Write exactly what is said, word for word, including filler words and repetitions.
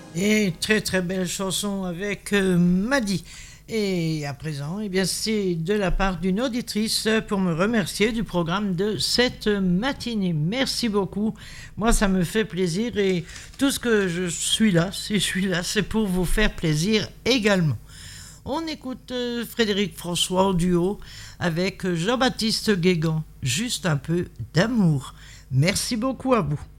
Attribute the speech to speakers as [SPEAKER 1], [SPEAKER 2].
[SPEAKER 1] Et très très belle chanson avec euh, Maddy. Et à présent, eh bien, c'est de la part d'une auditrice pour me remercier du programme de cette matinée. Merci beaucoup. Moi, ça me fait plaisir et tout ce que je suis là, si je suis là, c'est pour vous faire plaisir également. On écoute euh, Frédéric François en duo avec Jean-Baptiste Guégan. Juste un peu d'amour. Merci beaucoup à vous.